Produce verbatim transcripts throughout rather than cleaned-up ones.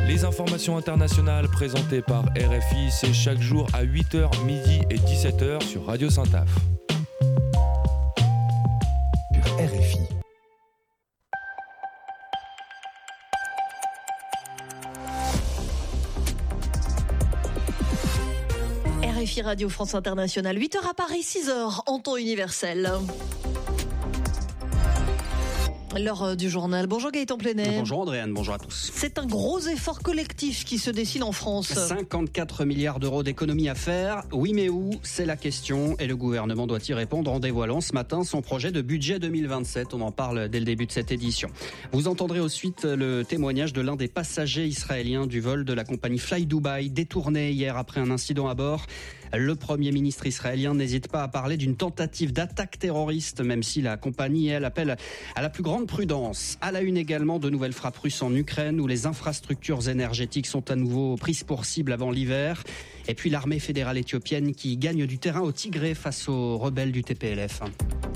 Les informations internationales présentées par R F I, c'est chaque jour à huit heures, midi et dix-sept heures sur Radio Saint-Af. R F I. R F I Radio France Internationale, huit heures à Paris, six heures en temps universel. L'heure du journal. Bonjour Gaëtan Plenay. Bonjour Andréane, bonjour à tous. C'est un gros effort collectif qui se dessine en France. cinquante-quatre milliards d'euros d'économies à faire. Oui, mais où ? C'est la question et le gouvernement doit y répondre en dévoilant ce matin son projet de budget deux mille vingt-sept. On en parle dès le début de cette édition. Vous entendrez ensuite le témoignage de l'un des passagers israéliens du vol de la compagnie Fly Dubai, détourné hier après un incident à bord. Le Premier ministre israélien n'hésite pas à parler d'une tentative d'attaque terroriste, même si la compagnie, elle, appelle à la plus grande prudence. À la une également, de nouvelles frappes russes en Ukraine, où les infrastructures énergétiques sont à nouveau prises pour cible avant l'hiver. Et puis l'armée fédérale éthiopienne qui gagne du terrain au Tigré face aux rebelles du T P L F.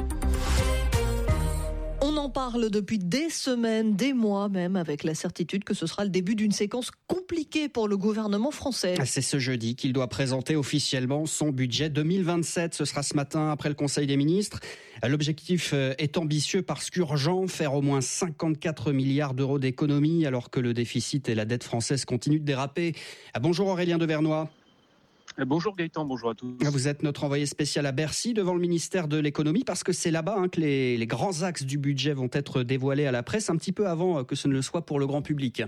On en parle depuis des semaines, des mois même, avec la certitude que ce sera le début d'une séquence compliquée pour le gouvernement français. C'est ce jeudi qu'il doit présenter officiellement son budget deux mille vingt-sept. Ce sera ce matin après le Conseil des ministres. L'objectif est ambitieux parce qu'urgent, faire au moins cinquante-quatre milliards d'euros d'économies alors que le déficit et la dette française continuent de déraper. Bonjour Aurélien Devernois. Bonjour Gaëtan, bonjour à tous. Vous êtes notre envoyé spécial à Bercy devant le ministère de l'économie parce que c'est là-bas hein, que les, les grands axes du budget vont être dévoilés à la presse un petit peu avant que ce ne le soit pour le grand public.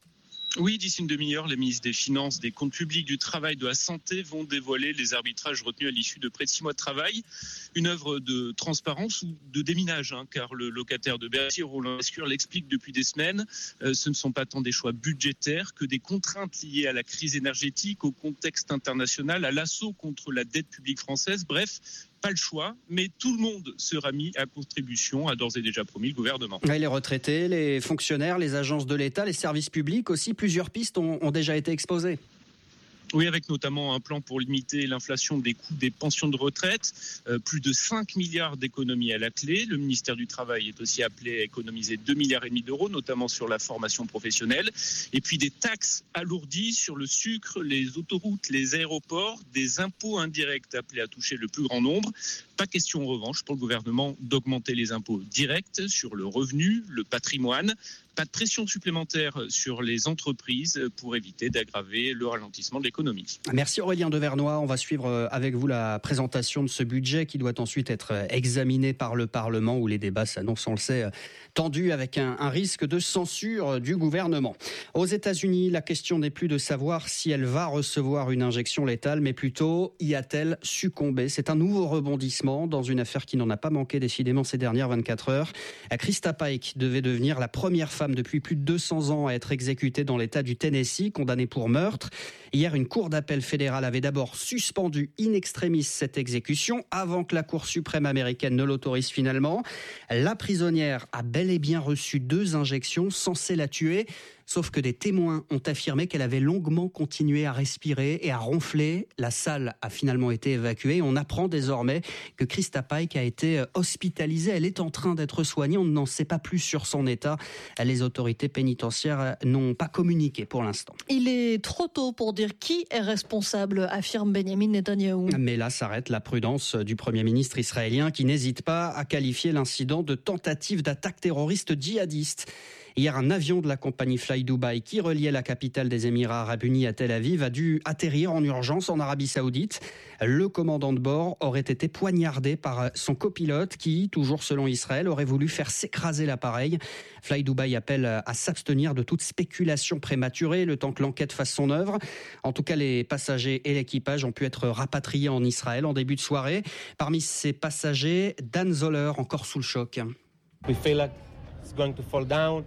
Oui, d'ici une demi-heure, les ministres des Finances, des Comptes publics, du Travail, de la Santé vont dévoiler les arbitrages retenus à l'issue de près de six mois de travail. Une œuvre de transparence ou de déminage, hein, car le locataire de Bercy, Roland Lescure, l'explique depuis des semaines. Euh, ce ne sont pas tant des choix budgétaires que des contraintes liées à la crise énergétique, au contexte international, à l'assaut contre la dette publique française. Bref, pas le choix, mais tout le monde sera mis à contribution, a d'ores et déjà promis le gouvernement. Et les retraités, les fonctionnaires, les agences de l'État, les services publics aussi, plusieurs pistes ont, ont déjà été exposées. Oui, avec notamment un plan pour limiter l'inflation des coûts des pensions de retraite, euh, plus de cinq milliards d'économies à la clé. Le ministère du Travail est aussi appelé à économiser deux milliards et demi d'euros, notamment sur la formation professionnelle. Et puis des taxes alourdies sur le sucre, les autoroutes, les aéroports, des impôts indirects appelés à toucher le plus grand nombre. Pas question en revanche pour le gouvernement d'augmenter les impôts directs sur le revenu, le patrimoine. Pas de pression supplémentaire sur les entreprises pour éviter d'aggraver le ralentissement de l'économie. Merci Aurélien Devernois. On va suivre avec vous la présentation de ce budget qui doit ensuite être examiné par le Parlement où les débats s'annoncent, on le sait, tendus avec un, un risque de censure du gouvernement. Aux États-Unis, la question n'est plus de savoir si elle va recevoir une injection létale, mais plutôt y a-t-elle succombé ? C'est un nouveau rebondissement dans une affaire qui n'en a pas manqué décidément ces dernières vingt-quatre heures. Krista Pike devait devenir la première femme depuis plus de deux cents ans à être exécutée dans l'État du Tennessee, condamnée pour meurtre. Hier, une cour d'appel fédérale avait d'abord suspendu in extremis cette exécution avant que la Cour suprême américaine ne l'autorise finalement. La prisonnière a bel et bien reçu deux injections censées la tuer. Sauf que des témoins ont affirmé qu'elle avait longuement continué à respirer et à ronfler. La salle a finalement été évacuée. On apprend désormais que Krista Pike a été hospitalisée. Elle est en train d'être soignée. On n'en sait pas plus sur son état. Les autorités pénitentiaires n'ont pas communiqué pour l'instant. Il est trop tôt pour dire qui est responsable, affirme Benjamin Netanyahou. Mais là s'arrête la prudence du Premier ministre israélien qui n'hésite pas à qualifier l'incident de tentative d'attaque terroriste djihadiste. Hier, un avion de la compagnie Fly Dubai qui reliait la capitale des Émirats arabes unis à Tel Aviv a dû atterrir en urgence en Arabie Saoudite. Le commandant de bord aurait été poignardé par son copilote qui, toujours selon Israël, aurait voulu faire s'écraser l'appareil. Fly Dubai appelle à s'abstenir de toute spéculation prématurée le temps que l'enquête fasse son œuvre. En tout cas, les passagers et l'équipage ont pu être rapatriés en Israël en début de soirée. Parmi ces passagers, Dan Zoller, encore sous le choc. We feel like it's going to fall down.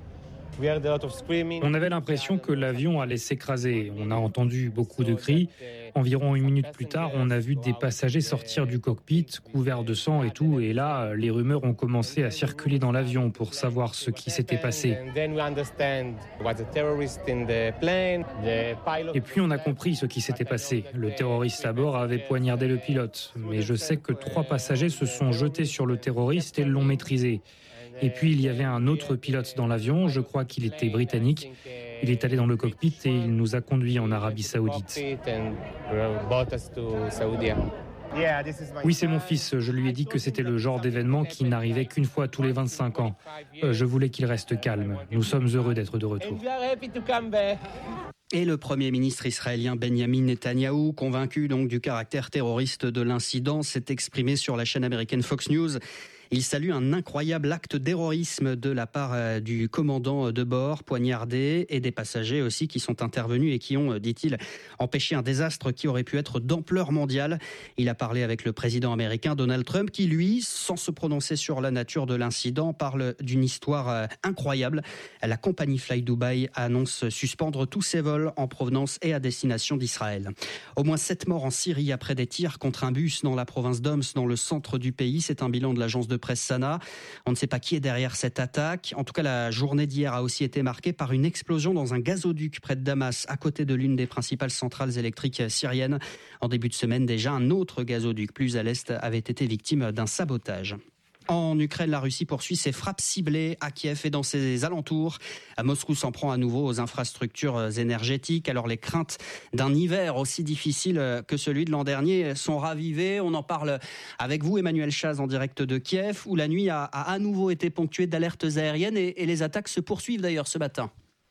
On avait l'impression que l'avion allait s'écraser. On a entendu beaucoup de cris. Environ une minute plus tard, on a vu des passagers sortir du cockpit, couverts de sang et tout. Et là, les rumeurs ont commencé à circuler dans l'avion pour savoir ce qui s'était passé. Et puis on a compris ce qui s'était passé. Le terroriste à bord avait poignardé le pilote. Mais je sais que trois passagers se sont jetés sur le terroriste et l'ont maîtrisé. Et puis il y avait un autre pilote dans l'avion, je crois qu'il était britannique. Il est allé dans le cockpit et il nous a conduits en Arabie Saoudite. Oui, c'est mon fils. Je lui ai dit que c'était le genre d'événement qui n'arrivait qu'une fois tous les vingt-cinq ans. Euh, je voulais qu'il reste calme. Nous sommes heureux d'être de retour. Et le Premier ministre israélien Benjamin Netanyahou, convaincu donc du caractère terroriste de l'incident, s'est exprimé sur la chaîne américaine Fox News. Il salue un incroyable acte d'héroïsme de la part du commandant de bord, poignardé, et des passagers aussi qui sont intervenus et qui ont, dit-il, empêché un désastre qui aurait pu être d'ampleur mondiale. Il a parlé avec le président américain Donald Trump qui, lui, sans se prononcer sur la nature de l'incident, parle d'une histoire incroyable. La compagnie Fly Dubai annonce suspendre tous ses vols en provenance et à destination d'Israël. Au moins sept morts en Syrie après des tirs contre un bus dans la province d'Homs, dans le centre du pays. C'est un bilan de l'agence de presse Sana. On ne sait pas qui est derrière cette attaque. En tout cas, la journée d'hier a aussi été marquée par une explosion dans un gazoduc près de Damas, à côté de l'une des principales centrales électriques syriennes. En début de semaine, déjà, un autre gazoduc plus à l'est avait été victime d'un sabotage. En Ukraine, la Russie poursuit ses frappes ciblées à Kiev et dans ses alentours. À Moscou s'en prend à nouveau aux infrastructures énergétiques. Alors les craintes d'un hiver aussi difficile que celui de l'an dernier sont ravivées. On en parle avec vous, Emmanuel Chaz, en direct de Kiev, où la nuit a, a à nouveau été ponctuée d'alertes aériennes et, et les attaques se poursuivent d'ailleurs ce matin.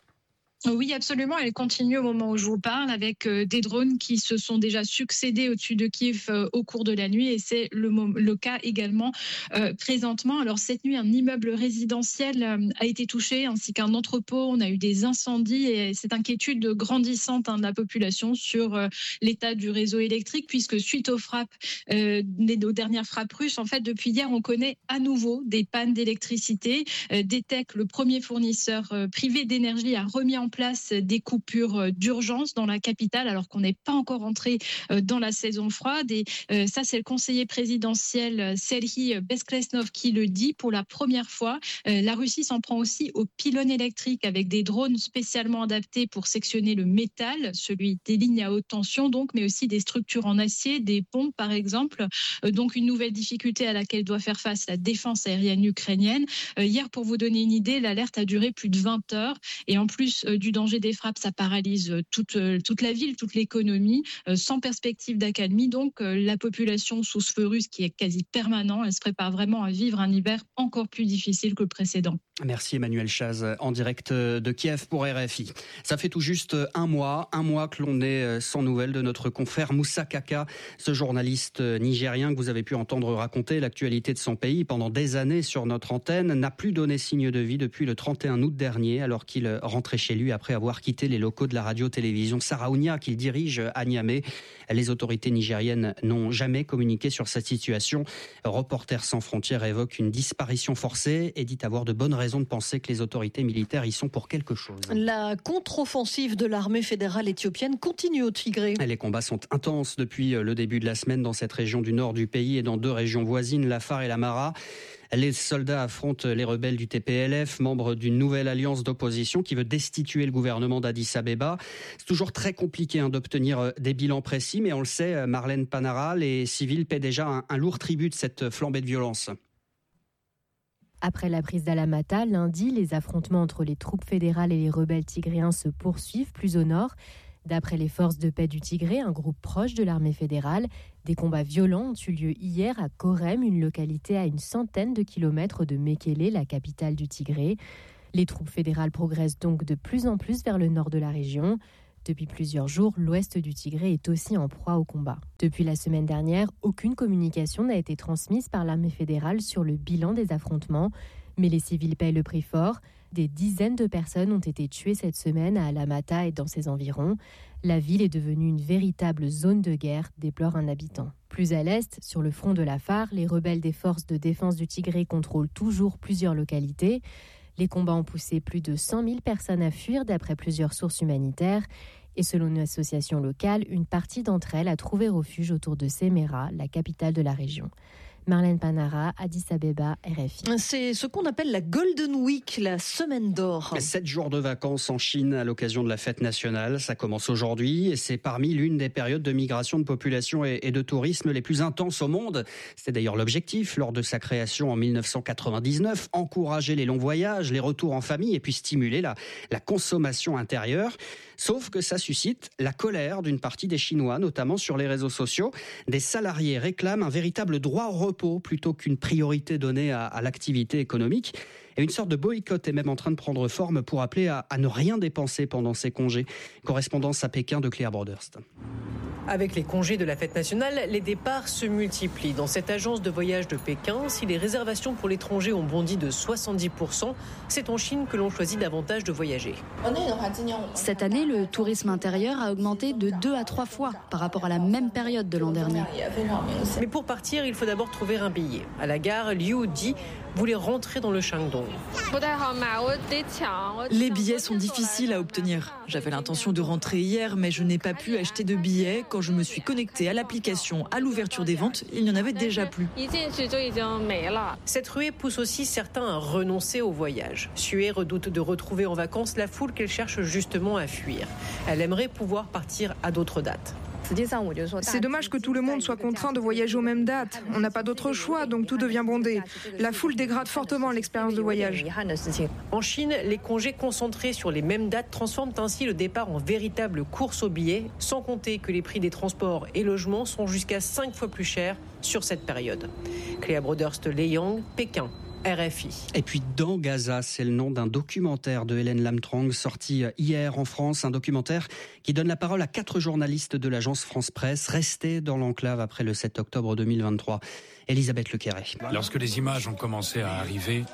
Oui, absolument. Elle continue au moment où je vous parle avec euh, des drones qui se sont déjà succédés au-dessus de Kiev euh, au cours de la nuit et c'est le, le cas également euh, présentement. Alors cette nuit, un immeuble résidentiel euh, a été touché ainsi qu'un entrepôt. On a eu des incendies et cette inquiétude grandissante hein, de la population sur euh, l'état du réseau électrique puisque suite aux frappes, euh, aux dernières frappes russes, en fait, depuis hier, on connaît à nouveau des pannes d'électricité. Euh, D T E C, le premier fournisseur euh, privé d'énergie, a remis en place des coupures d'urgence dans la capitale alors qu'on n'est pas encore entré dans la saison froide et ça c'est le conseiller présidentiel Serhiy Besklesnov qui le dit pour la première fois. La Russie s'en prend aussi aux pylônes électriques avec des drones spécialement adaptés pour sectionner le métal, celui des lignes à haute tension donc, mais aussi des structures en acier, des ponts par exemple. Donc une nouvelle difficulté à laquelle doit faire face la défense aérienne ukrainienne. Hier, pour vous donner une idée, l'alerte a duré plus de vingt heures et en plus du danger des frappes, ça paralyse toute, toute la ville, toute l'économie, sans perspective d'accalmie. Donc, la population sous ce feu russe qui est quasi permanent, elle se prépare vraiment à vivre un hiver encore plus difficile que le précédent. Merci Emmanuel Chaz, en direct de Kiev pour R F I. Ça fait tout juste un mois, un mois que l'on est sans nouvelles de notre confrère Moussa Kaka, ce journaliste nigérien que vous avez pu entendre raconter l'actualité de son pays pendant des années sur notre antenne, n'a plus donné signe de vie depuis le trente et un août dernier, alors qu'il rentrait chez lui après avoir quitté les locaux de la radio-télévision Saraounia qu'il dirige à Niamey. Les autorités nigériennes n'ont jamais communiqué sur cette situation. Reporters sans frontières évoque une disparition forcée et dit avoir de bonnes raisons raison de penser que les autorités militaires y sont pour quelque chose. La contre-offensive de l'armée fédérale éthiopienne continue au Tigré. Les combats sont intenses depuis le début de la semaine dans cette région du nord du pays et dans deux régions voisines, l'Afar et l'Amara. Les soldats affrontent les rebelles du T P L F, membres d'une nouvelle alliance d'opposition qui veut destituer le gouvernement d'Addis Abeba. C'est toujours très compliqué hein, d'obtenir des bilans précis, mais on le sait, Marlène Panara, les civils paient déjà un, un lourd tribut de cette flambée de violence. Après la prise d'Alamata, lundi, les affrontements entre les troupes fédérales et les rebelles tigréens se poursuivent plus au nord. D'après les forces de paix du Tigré, un groupe proche de l'armée fédérale, des combats violents ont eu lieu hier à Korem, une localité à une centaine de kilomètres de Mekele, la capitale du Tigré. Les troupes fédérales progressent donc de plus en plus vers le nord de la région. Depuis plusieurs jours, l'ouest du Tigré est aussi en proie au combat. Depuis la semaine dernière, aucune communication n'a été transmise par l'armée fédérale sur le bilan des affrontements, mais les civils payent le prix fort. Des dizaines de personnes ont été tuées cette semaine à Alamata et dans ses environs. La ville est devenue une véritable zone de guerre, déplore un habitant. Plus à l'est, sur le front de l'Afar, les rebelles des forces de défense du Tigré contrôlent toujours plusieurs localités. Les combats ont poussé plus de cent mille personnes à fuir d'après plusieurs sources humanitaires. Et selon une association locale, une partie d'entre elles a trouvé refuge autour de Semera, la capitale de la région. Marlène Panara, Addis Abeba, R F I. C'est ce qu'on appelle la Golden Week, la semaine d'or. Sept jours de vacances en Chine à l'occasion de la fête nationale. Ça commence aujourd'hui et c'est parmi l'une des périodes de migration de population et de tourisme les plus intenses au monde. C'était d'ailleurs l'objectif lors de sa création en mille neuf cent quatre-vingt-dix-neuf. Encourager les longs voyages, les retours en famille et puis stimuler la, la consommation intérieure. Sauf que ça suscite la colère d'une partie des Chinois, notamment sur les réseaux sociaux. Des salariés réclament un véritable droit au repos plutôt qu'une priorité donnée à, à l'activité économique. Et une sorte de boycott est même en train de prendre forme pour appeler à, à ne rien dépenser pendant ces congés. Correspondance à Pékin de Claire Broderst. Avec les congés de la fête nationale, les départs se multiplient. Dans cette agence de voyage de Pékin, si les réservations pour l'étranger ont bondi de soixante-dix pour cent, c'est en Chine que l'on choisit davantage de voyager. Cette année, le tourisme intérieur a augmenté de deux à trois fois par rapport à la même période de l'an dernier. Mais pour partir, il faut d'abord trouver un billet. À la gare, Liu Di voulait rentrer dans le Shandong. Les billets sont difficiles à obtenir. J'avais l'intention de rentrer hier, mais je n'ai pas pu acheter de billets. Quand je me suis connectée à l'application à l'ouverture des ventes, il n'y en avait déjà plus. Cette ruée pousse aussi certains à renoncer au voyage. Sue redoute de retrouver en vacances la foule qu'elle cherche justement à fuir. Elle aimerait pouvoir partir à d'autres dates. C'est dommage que tout le monde soit contraint de voyager aux mêmes dates. On n'a pas d'autre choix, donc tout devient bondé. La foule dégrade fortement l'expérience de voyage. En Chine, les congés concentrés sur les mêmes dates transforment ainsi le départ en véritable course aux billets, sans compter que les prix des transports et logements sont jusqu'à cinq fois plus chers sur cette période. Cléa Broderst, Leyang, Pékin. R F I. Et puis dans Gaza, c'est le nom d'un documentaire de Hélène Lamtrong sorti hier en France, un documentaire qui donne la parole à quatre journalistes de l'agence France Presse restés dans l'enclave après le sept octobre deux mille vingt-trois. Elisabeth Lequerret. Lorsque les images ont commencé à arriver,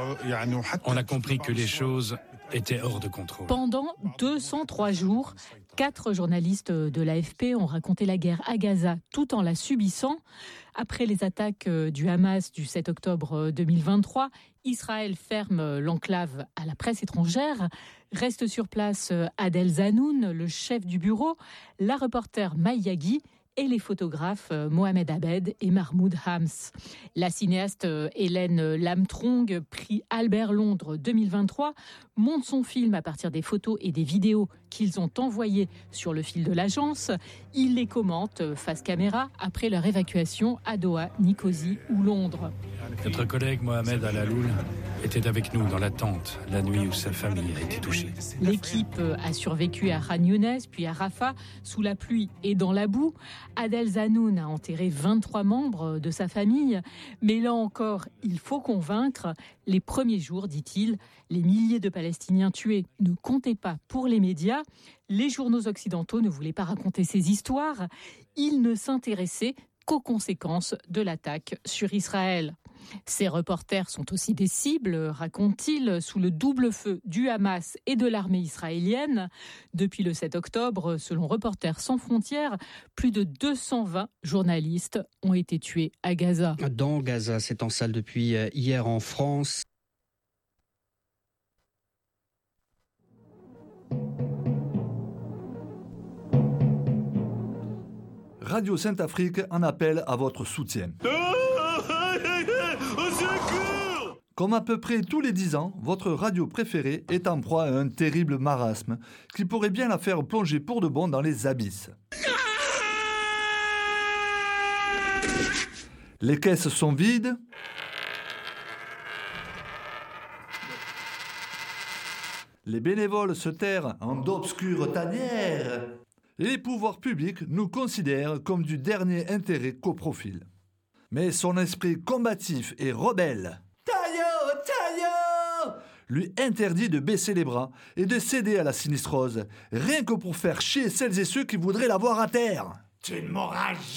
on a compris que les choses étaient hors de contrôle. Pendant deux cent trois jours, quatre journalistes de l'A F P ont raconté la guerre à Gaza tout en la subissant. Après les attaques du Hamas du sept octobre deux mille vingt-trois, Israël ferme l'enclave à la presse étrangère. Reste sur place Adel Zanoun, le chef du bureau, la reporter Maï-Yaghi et les photographes Mohamed Abed et Mahmoud Hams. La cinéaste Hélène Lamtrong, prix Albert Londres deux mille vingt-trois, monte son film à partir des photos et des vidéos qu'ils ont envoyées sur le fil de l'agence. Ils les commentent face caméra après leur évacuation à Doha, Nicosie ou Londres. Notre collègue Mohamed Alaloul était avec nous dans la tente la nuit où sa famille a été touchée. L'équipe a survécu à Khan Younes, puis à Rafah, sous la pluie et dans la boue. Adel Zanoun a enterré vingt-trois membres de sa famille. Mais là encore, il faut convaincre. Les premiers jours, dit-il, les milliers de Palestiniens tués ne comptaient pas pour les médias. Les journaux occidentaux ne voulaient pas raconter ces histoires. Ils ne s'intéressaient qu'aux conséquences de l'attaque sur Israël. Ces reporters sont aussi des cibles, raconte-t-il, sous le double feu du Hamas et de l'armée israélienne. Depuis le sept octobre, selon Reporters sans frontières, plus de deux cent vingt journalistes ont été tués à Gaza. Dans Gaza, c'est en salle depuis hier en France. Radio Sainte-Afrique en appelle à votre soutien. Comme à peu près tous les dix ans, votre radio préférée est en proie à un terrible marasme qui pourrait bien la faire plonger pour de bon dans les abysses. Les caisses sont vides. Les bénévoles se terrent en d'obscures tanières. Les pouvoirs publics nous considèrent comme du dernier intérêt qu'au profil. Mais son esprit combatif et rebelle, Taillot, Taillot, lui interdit de baisser les bras et de céder à la sinistrose, rien que pour faire chier celles et ceux qui voudraient la voir à terre. Tu ne m'auras